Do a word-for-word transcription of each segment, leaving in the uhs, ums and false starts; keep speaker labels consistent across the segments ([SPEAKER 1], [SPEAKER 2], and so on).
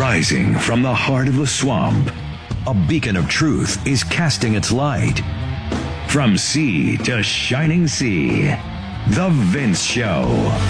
[SPEAKER 1] Rising from the heart of the swamp, a beacon of truth is casting its light. From sea to shining sea, The Vince Show.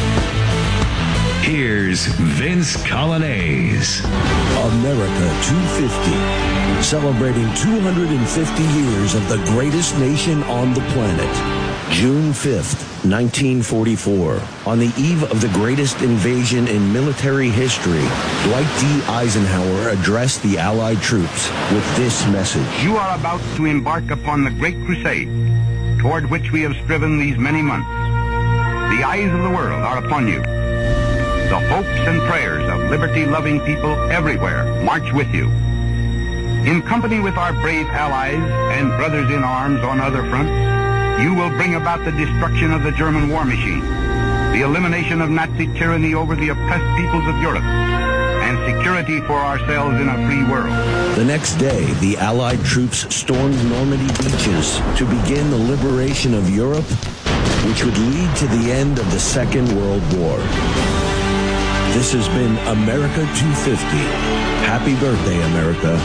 [SPEAKER 1] Here's Vince Coglianese.
[SPEAKER 2] America two fifty, celebrating two hundred fifty years of the greatest nation on the planet. June fifth, nineteen forty-four. On the eve of the greatest invasion in military history, Dwight D. Eisenhower addressed the Allied troops with this message.
[SPEAKER 3] You are about to embark upon the great crusade toward which we have striven these many months. The eyes of the world are upon you. The hopes and prayers of liberty-loving people everywhere march with you. In company with our brave allies and brothers in arms on other fronts, you will bring about the destruction of the German war machine, the elimination of Nazi tyranny over the oppressed peoples of Europe, and security for ourselves in a free world.
[SPEAKER 2] The next day, the Allied troops stormed Normandy beaches to begin the liberation of Europe, which would lead to the end of the Second World War. This has been America two fifty. Happy birthday, America.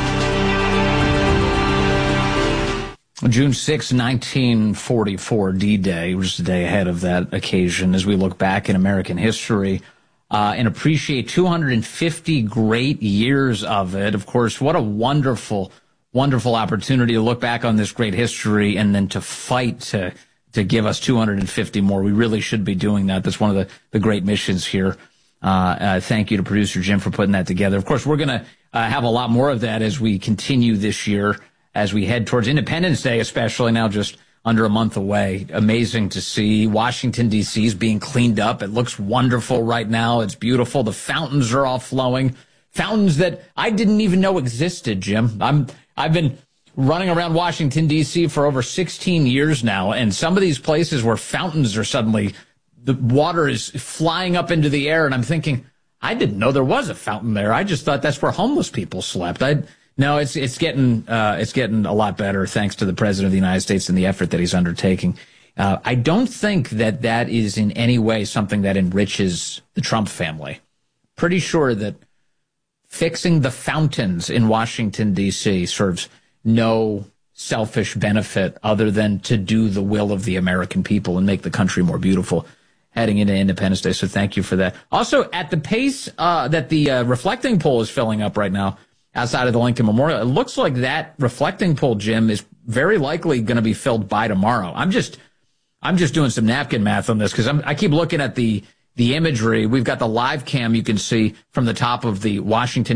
[SPEAKER 4] June sixth, nineteen forty-four, D-Day, which is a day ahead of that occasion as we look back in American history uh, and appreciate two hundred fifty great years of it. Of course, what a wonderful, wonderful opportunity to look back on this great history and then to fight to to give us two hundred fifty more. We really should be doing that. That's one of the, the great missions here. Uh, uh, thank you to producer Jim for putting that together. Of course, we're going to uh, have a lot more of that as we continue this year, as we head towards Independence Day, especially now just under a month away. Amazing to see. Washington, D C is being cleaned up. It looks wonderful right now. It's beautiful. The fountains are all flowing. Fountains that I didn't even know existed, Jim. I'm, I've been running around Washington, D C for over sixteen years now, and some of these places where fountains are suddenly, the water is flying up into the air, and I'm thinking, I didn't know there was a fountain there. I just thought that's where homeless people slept. I No, it's it's getting uh, it's getting a lot better thanks to the President of the United States and the effort that he's undertaking. Uh, I don't think that that is in any way something that enriches the Trump family. Pretty sure that fixing the fountains in Washington, D C serves no selfish benefit other than to do the will of the American people and make the country more beautiful heading into Independence Day. So thank you for that. Also, at the pace uh, that the uh, reflecting poll is filling up right now, outside of the Lincoln Memorial, it looks like that reflecting poll, Jim, is very likely going to be filled by tomorrow. I'm just, I'm just doing some napkin math on this because I keep looking at the the imagery. We've got the live cam you can see from the top of the Washington